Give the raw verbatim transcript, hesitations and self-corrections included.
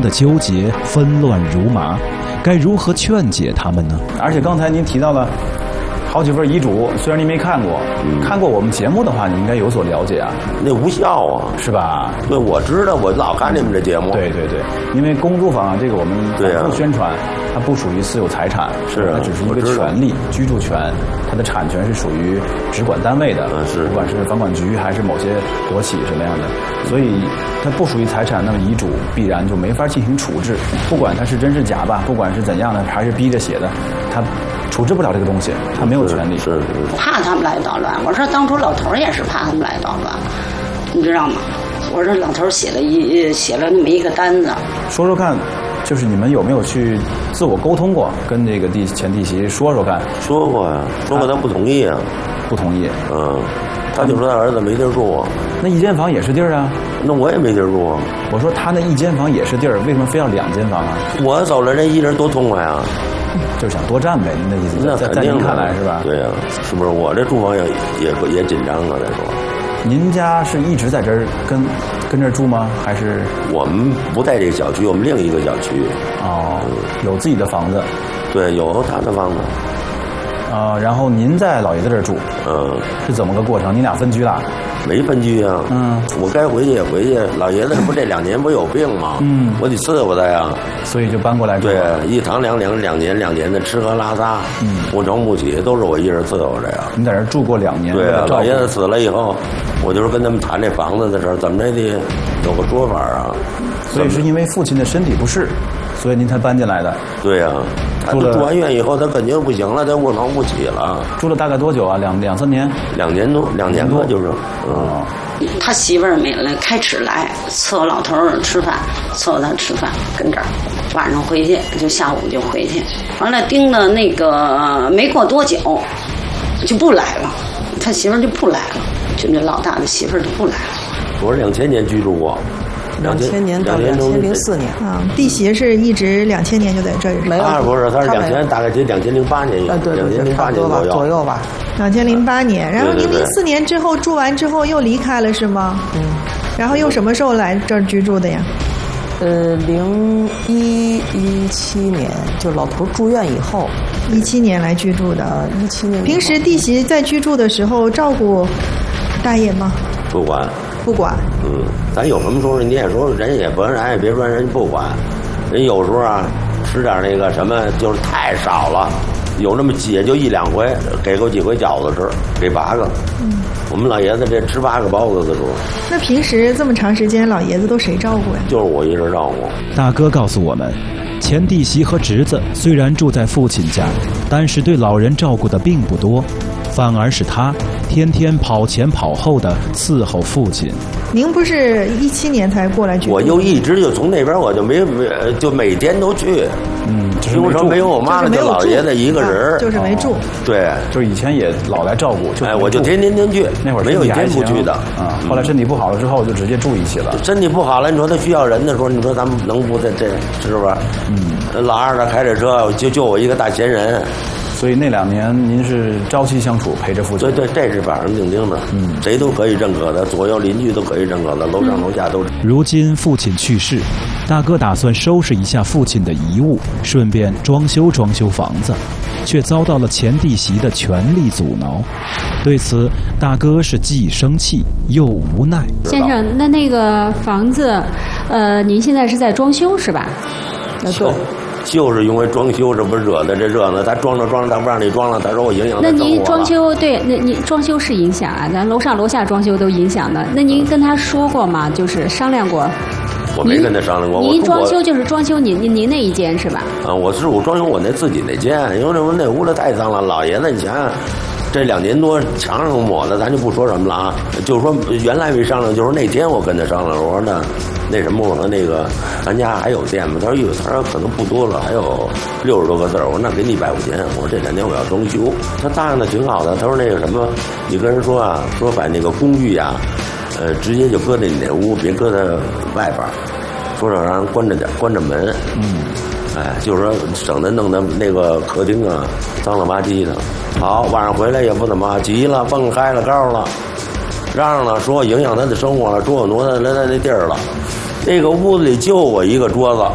的纠结，纷乱如麻，该如何劝解他们呢？ 而且刚才您提到了好几份遗嘱，虽然您没看过，嗯、看过我们节目的话，你应该有所了解啊。 那无效啊， 是吧？ 对，我知道，我老看你们这节目。 对对对，因为公租房啊，这个我们反复宣传，它不属于私有财产， 是、啊、 它只是一个权利，居住权，它的产权是属于直管单位的， 嗯、是， 不管是房管局还是某些国企什么样的，所以它不属于财产，那么遗嘱必然就没法进行处置，不管它是真是假吧，不管是怎样的，还是逼着写的，它处置不了这个东西，他没有权利。 是是， 怕他们来捣乱。我说当初老头也是怕他们来捣乱，你知道吗？我说老头写了一写了那么一个单子。 说说看，就是你们有没有去自我沟通过，跟这个地前地媳说说看？ 说过呀，说过他不同意啊， 不同意。 嗯，他就说他儿子没地儿住啊。 那一间房也是地儿啊。 那我也没地儿住啊。 我说他那一间房也是地儿，为什么非要两间房啊？ 我走了，这一人多痛快啊！ 就是想多占呗，您的意思？ 那在在您看来是吧？ 对呀、啊，是不是？我这住房也也也紧张啊，再说。 您家是一直在这儿跟跟这儿住吗？还是我们不在这个小区，我们另一个小区。 哦，嗯、有自己的房子。 对，有他的房子。 啊、呃，然后您在老爷子这儿住。嗯。是怎么个过程？你俩分居了？ 没分居啊。嗯。我该回去也回去。老爷子不这两年不有病吗？嗯。我得伺候他呀。 所以就搬过来住。 对，一堂两两两年两年的吃喝拉撒，嗯，我撑不起，都是我一人伺候着呀。 你在这住过两年？ 对啊，老爷子死了以后，我就是跟他们谈这房子的事儿，怎么着得有个说法啊。 所以是因为父亲的身体不适，所以您才搬进来的。 对呀、啊，他住完院以后，他肯定不行了，他卧床不起了。 住了大概多久啊？两两三年？ 两年多，两年多就是。嗯。 他媳妇儿每来开始来伺候老头儿吃饭，伺候他吃饭，跟这儿。晚上回去就下午就回去，完了盯的那个没过多久就不来了，他媳妇儿就不来了，就那老大的媳妇儿就不来了。 我是两千年居住过。 两千年到两千零四年啊，弟媳是一直两千年就在这儿。 没有，不是，他是两千，大概就两千零八年， 啊，对对对， 零八年左右左右吧。两千零八年，然后您零四年之后住完之后又离开了是吗？嗯。然后又什么时候来这儿居住的呀？ 呃，零一一七年，就老头住院以后， 一七年来居住的。 一七年。 平时弟媳在居住的时候照顾大爷吗？ 不管。 不管， 嗯，咱有什么时候你也说人也不，咱也别说人不管，人有时候啊吃点那个什么就是太少了，有那么也就一两回，给过几回饺子吃，给八个。嗯，我们老爷子这吃八个包子的时候。 那平时这么长时间，老爷子都谁照顾呀？ 就是我一人照顾。 大哥告诉我们，前弟媳和侄子虽然住在父亲家，但是对老人照顾的并不多，反而是他天天跑前跑后的伺候父亲。 您不是一七年才过来居住？ 我又一直就从那边，我就没没就每天都去。嗯，因为没有我妈，就老爷子一个人、 啊，就是没住。 哦、对， 就是以前也老来照顾，就哎，我就天天天去， 那会儿没有一天不去的。 啊、嗯，后来身体不好了之后，就直接住一起了。 身体不好了，你说他需要人的时候，你说咱们能不在这是不是？嗯，老二他开着车，就就我一个大闲人。 所以那两年您是朝夕相处，陪着父亲。 对对，这是板上钉钉的，嗯，谁都可以认可的，左右邻居都可以认可的，楼上楼下都是。 如今父亲去世，大哥打算收拾一下父亲的遗物，顺便装修装修房子，却遭到了前弟媳的全力阻挠。对此，大哥是既生气又无奈。 先生，那那个房子，呃，您现在是在装修是吧？ 呃，对。就是因为装修，这不惹的这热闹，他装着装着，他不让你装了，他说我影响他生活了。 那您装修对，那您装修是影响啊，咱楼上楼下装修都影响的。那您跟他说过吗？就是商量过？ 我没跟他商量过。 您装修就是装修您您您那一间是吧？ 啊，我是我装修我那自己那间，因为那那屋子太脏了，老爷子你想想。这两年多墙上抹的，咱就不说什么了啊。就是说原来没商量，就是那天我跟他商量，我说那那什么，我说那个咱家还有店吗？他说有，他说可能不多了，还有六十多个字儿。我说那给你一百块钱。我说这两天我要装修，他答应的挺好的。他说那个什么，你跟人说啊，说把那个工具呀、啊，呃，直接就搁在你那屋，别搁在外边，说让让人关着点，关着门。嗯。哎，就是说省得弄得那个客厅啊脏了吧唧的。好，晚上回来也不怎么急了，蹦开了高了，嚷嚷了，说影响他的生活了，说我挪他来他那地儿了。那个屋子里就我一个桌子，